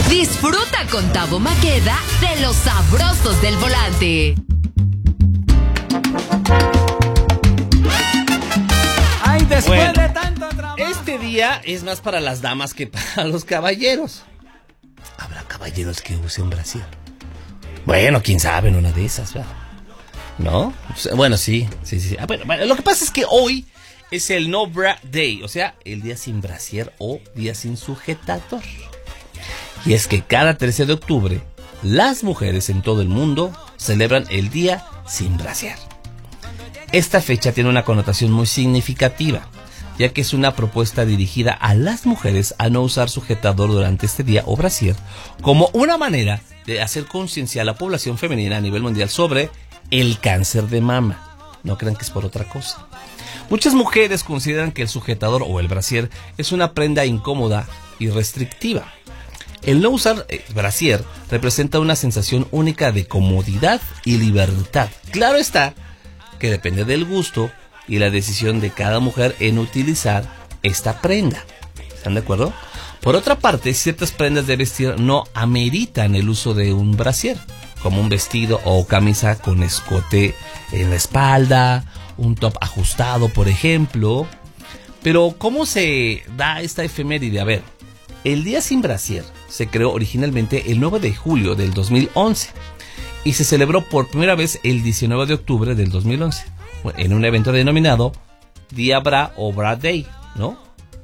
Disfruta con Tavo Maqueda de los sabrosos del volante. Ay, después Bueno, de tanto trabajo. Este día es más para las damas que para los caballeros. ¿Habrá caballeros que usen brasier? Bueno, quién sabe en una de esas, ¿verdad? ¿No? Bueno, sí. Bueno, lo que pasa es que hoy es el No Bra Day, o sea, el día sin brasier o día sin sujetador. Y es que cada 13 de octubre, las mujeres en todo el mundo celebran el día sin brasier. Esta fecha tiene una connotación muy significativa, ya que es una propuesta dirigida a las mujeres a no usar sujetador durante este día o brasier, como una manera de hacer conciencia a la población femenina a nivel mundial sobre el cáncer de mama. No crean que es por otra cosa. Muchas mujeres consideran que el sujetador o el brasier es una prenda incómoda y restrictiva. El no usar brasier representa una sensación única de comodidad y libertad. Claro está que depende del gusto y la decisión de cada mujer en utilizar esta prenda. ¿Están de acuerdo? Por otra parte, ciertas prendas de vestir no ameritan el uso de un brasier, como un vestido o camisa con escote en la espalda, un top ajustado, por ejemplo. Pero, ¿cómo se da esta efeméride? A ver, el día sin brasier se creó originalmente el 9 de julio del 2011 y se celebró por primera vez el 19 de octubre del 2011 en un evento denominado Día Bra o Bra Day, ¿no?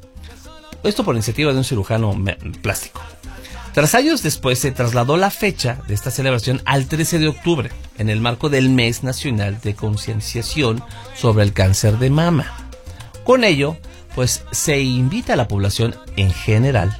Esto por iniciativa de un cirujano plástico. Tras años después se trasladó la fecha de esta celebración al 13 de octubre en el marco del Mes Nacional de Concienciación sobre el Cáncer de Mama. Con ello, pues se invita a la población en general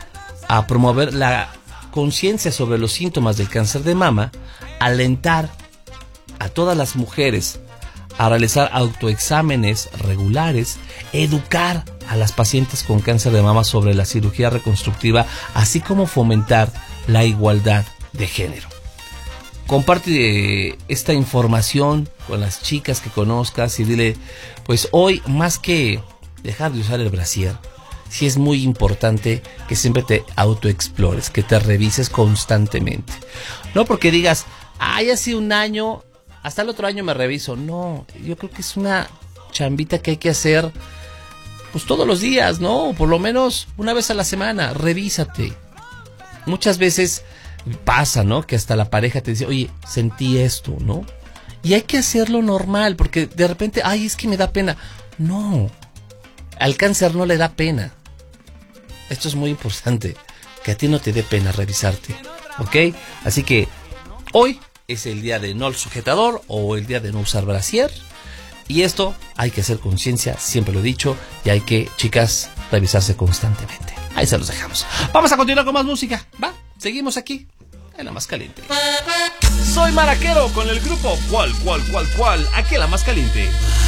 a promover la conciencia sobre los síntomas del cáncer de mama, alentar a todas las mujeres a realizar autoexámenes regulares, educar a las pacientes con cáncer de mama sobre la cirugía reconstructiva, así como fomentar la igualdad de género. Comparte esta información con las chicas que conozcas y dile, pues hoy más que dejar de usar el brasier, sí es muy importante que siempre te autoexplores, que te revises constantemente. No porque digas, ay, hace un año, hasta el otro año me reviso. No, yo creo que es una chambita que hay que hacer pues todos los días, ¿no? Por lo menos una vez a la semana, revísate. Muchas veces pasa, ¿no? Que hasta la pareja te dice, oye, sentí esto, ¿no? Y hay que hacerlo normal, porque de repente, ay, es que me da pena. No, al cáncer no le da pena. Esto es muy importante, que a ti no te dé pena revisarte, ¿ok? Así que hoy es el día de no al sujetador o el día de no usar brasier. Y esto hay que hacer conciencia, siempre lo he dicho, y hay que, chicas, revisarse constantemente. Ahí se los dejamos. Vamos a continuar con más música, ¿va? Seguimos aquí, en La Más Caliente. Soy Maraquero con el grupo ¿Cuál? Aquí en La Más Caliente.